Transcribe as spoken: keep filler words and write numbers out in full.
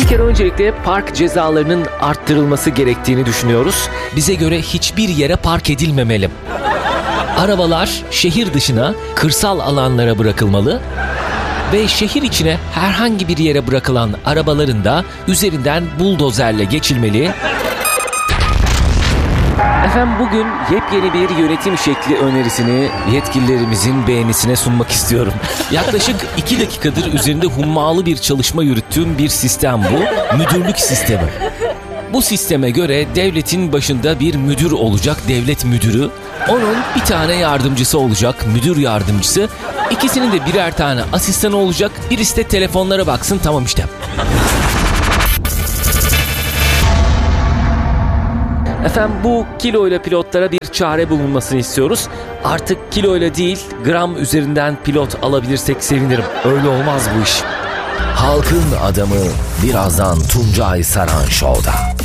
Bir kere öncelikle park cezalarının arttırılması gerektiğini düşünüyoruz. Bize göre hiçbir yere park edilmemeli. Arabalar şehir dışına, kırsal alanlara bırakılmalı ve şehir içine herhangi bir yere bırakılan arabaların da üzerinden buldozerle geçilmeli. Efendim bugün yepyeni bir yönetim şekli önerisini yetkililerimizin beğenisine sunmak istiyorum. Yaklaşık iki dakikadır üzerinde hummalı bir çalışma yürüttüğüm bir sistem bu. Müdürlük sistemi. Bu sisteme göre devletin başında bir müdür olacak, devlet müdürü. Onun bir tane yardımcısı olacak, müdür yardımcısı. İkisinin de birer tane asistanı olacak. Birisi de telefonlara baksın, tamam işte. Efendim bu kiloyla pilotlara bir çare bulunmasını istiyoruz. Artık kiloyla değil gram üzerinden pilot alabilirsek sevinirim. Öyle olmaz bu iş. Halkın adamı birazdan Tuncay Saran Show'da.